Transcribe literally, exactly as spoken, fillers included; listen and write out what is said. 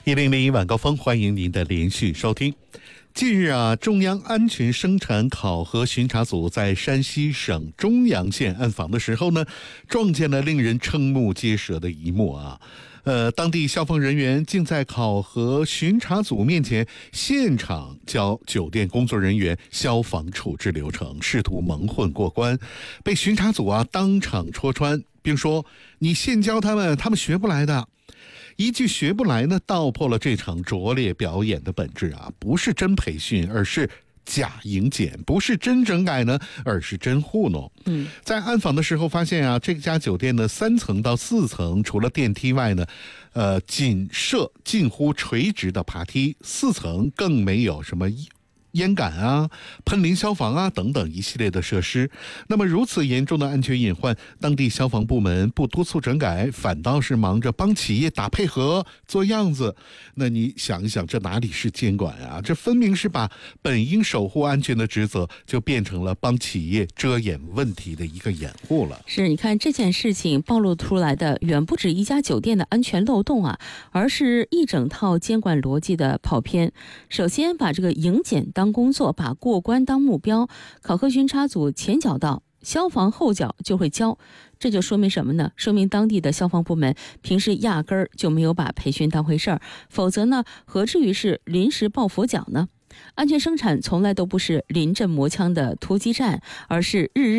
一零零一晚高峰，欢迎您的连续收听。近日啊，中央安全生产考核巡查组在山西省中阳县暗访的时候呢，撞见了令人瞠目结舌的一幕啊。呃，当地消防人员竟在考核巡查组面前现场教酒店工作人员消防处置流程，试图蒙混过关，被巡查组啊当场戳穿，并说你现教他们，他们学不来的。一句学不来呢，道破了这场拙劣表演的本质啊，不是真培训，而是假营检；不是真整改呢，而是真糊弄。嗯，在暗访的时候发现啊，这家酒店的三层到四层，除了电梯外呢，呃，仅设近乎垂直的爬梯，四层更没有什么烟感啊、喷淋消防啊等等一系列的设施。那么如此严重的安全隐患，当地消防部门不督促整改，反倒是忙着帮企业打配合做样子。那你想一想，这哪里是监管啊？这分明是把本应守护安全的职责，就变成了帮企业遮掩问题的一个掩护了。 是，你看这件事情暴露出来的远不止一家酒店的安全漏洞啊，而是一整套监管逻辑的跑偏。首先把这个营检当工作，把过关当目标，考核巡查组前脚到，消防后脚就会教，这就说明什么呢？说明当地的消防部门平时压根儿就没有把培训当回事儿，否则呢，何至于是临时抱佛脚呢？安全生产从来都不是临阵磨枪的突击战，而是日日